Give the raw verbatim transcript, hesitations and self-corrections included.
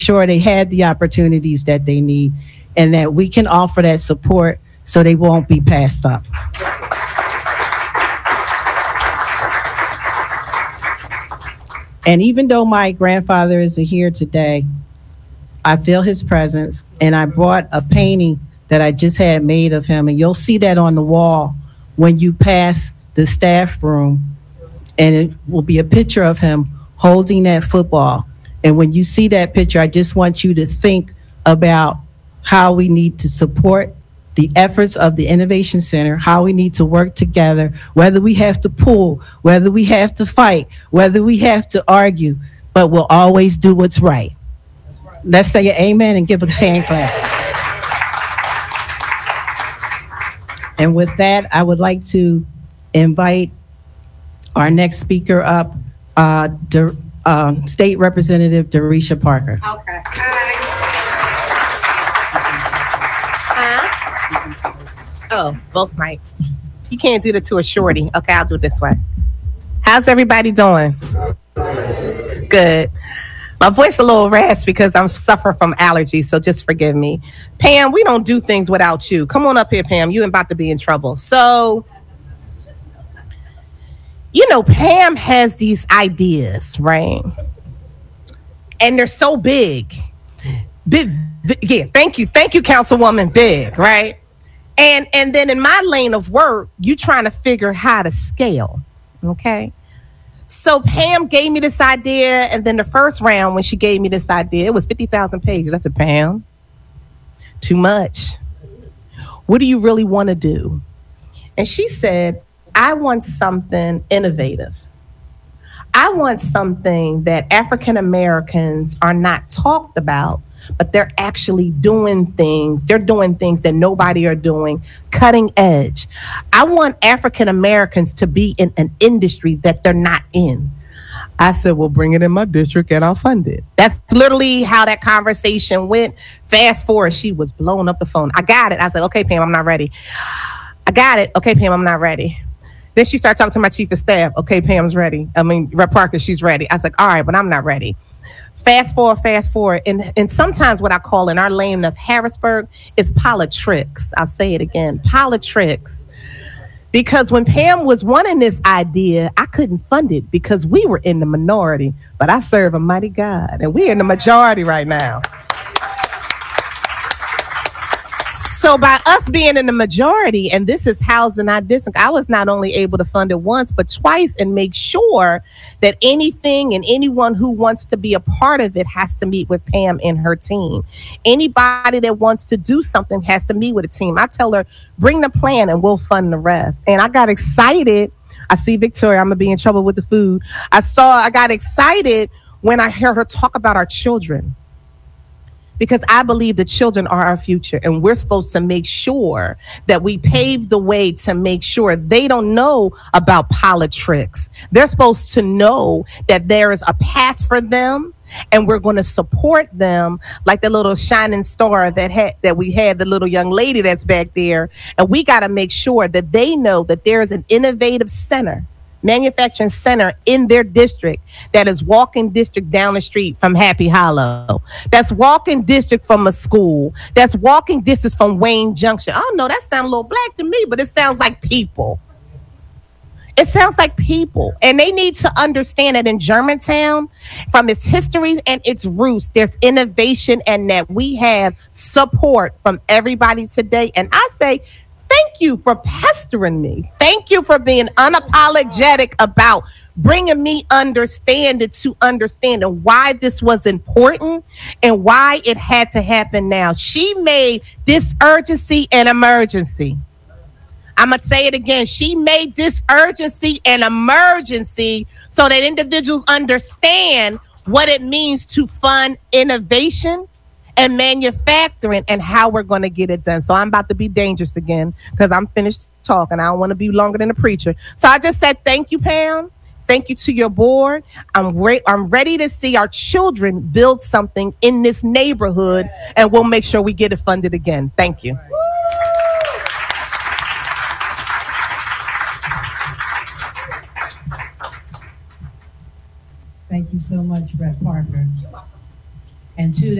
sure they had the opportunities that they need and that we can offer that support so they won't be passed up. And even though my grandfather isn't here today, I feel his presence, and I brought a painting that I just had made of him, and you'll see that on the wall when you pass the staff room, and it will be a picture of him holding that football. And when you see that picture, I just want you to think about how we need to support the efforts of the Innovation Center, how we need to work together, whether we have to pull, whether we have to fight, whether we have to argue, but we'll always do what's right. Let's say an amen and give a hand clap. And with that, I would like to invite our next speaker up, uh, De, uh, State Representative Darisha Parker. Okay. Huh? Oh, both mics. You can't do the to a shorty. Okay, I'll do it this way. How's everybody doing? Good. My voice a little raspy because I'm suffering from allergies, so just forgive me. Pam, we don't do things without you. Come on up here, Pam. You're about to be in trouble. So, you know, Pam has these ideas, right? And they're so big. Big, big yeah, thank you. Thank you, Councilwoman Big, right? And and then in my lane of work, you trying to figure how to scale, okay? So Pam gave me this idea, and then the first round when she gave me this idea, it was fifty thousand pages. I said, Pam, too much. What do you really want to do? And she said, I want something innovative. I want something that African Americans are not talked about, but they're actually doing things. They're doing things that nobody are doing, cutting edge. I want African Americans to be in an industry that they're not in. I said, well, bring it in my district and I'll fund it. That's literally how that conversation went. Fast forward, she was blowing up the phone. I got it. I said, okay, Pam, I'm not ready. I got it. Okay, Pam, I'm not ready. Then she started talking to my chief of staff. Okay, Pam's ready. I mean, Rep Parker, she's ready. I was like, all right, but I'm not ready. Fast forward, fast forward. And, and sometimes what I call in our lane of Harrisburg is politics. I'll say it again, politics. Because when Pam was wanting this idea, I couldn't fund it because we were in the minority. But I serve a mighty God, and we're in the majority right now. So by us being in the majority, and this is housed in our district, I was not only able to fund it once, but twice, and make sure that anything and anyone who wants to be a part of it has to meet with Pam and her team. Anybody that wants to do something has to meet with a team. I tell her, bring the plan and we'll fund the rest. And I got excited. I see Victoria, I'm gonna be in trouble with the food. I saw, I got excited when I heard her talk about our children. Because I believe the children are our future, and we're supposed to make sure that we pave the way to make sure they don't know about politics. They're supposed to know that there is a path for them, and we're going to support them like the little shining star that had that we had, the little young lady that's back there. And we got to make sure that they know that there is an innovative center, manufacturing center in their district that is walking district down the street from Happy Hollow. That's walking district from a school. That's walking distance from Wayne Junction. Oh no, that sounds a little black to me, but it sounds like people. It sounds like people. And they need to understand that in Germantown, from its history and its roots, there's innovation, and that we have support from everybody today. And I say, thank you for pestering me. Thank you for being unapologetic about bringing me understanding to understanding why this was important and why it had to happen now. She made this urgency an emergency. I'm going to say it again. She made this urgency an emergency so that individuals understand what it means to fund innovation and manufacturing and how we're going to get it done. So I'm about to be dangerous again because I'm finished talking. I don't want to be longer than a preacher. So I just said, thank you, Pam. Thank you to your board. I'm re- I'm ready to see our children build something in this neighborhood, and we'll make sure we get it funded again. Thank you. Thank you so much, Rep Parker. and to